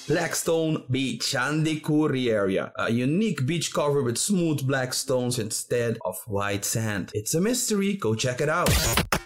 Blackstone Beach, Chandikuri area. A unique beach covered with smooth black stones instead of white sand. It's a mystery. Go check it out.